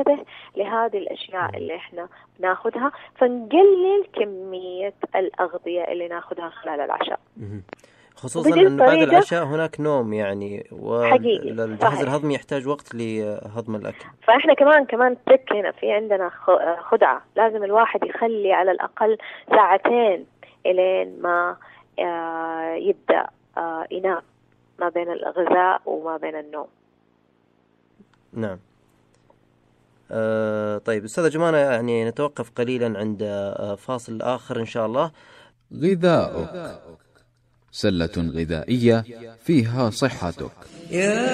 ننتبه لهذه الأشياء اللي إحنا ناخدها، فنقلل كمية الأغذية اللي ناخدها خلال العشاء. خصوصا أن بعد العشاء هناك نوم يعني، والجهاز الهضمي يحتاج وقت لهضم الأكل. فإحنا كمان ترك هنا، في عندنا خدعة، لازم الواحد يخلي على الأقل 2 إلين ما يبدأ ينام، ما بين الغذاء وما بين النوم. نعم. طيب أستاذة جمانة، يعني نتوقف قليلا عند فاصل آخر إن شاء الله. غذاؤك، سلة غذائية فيها صحتك.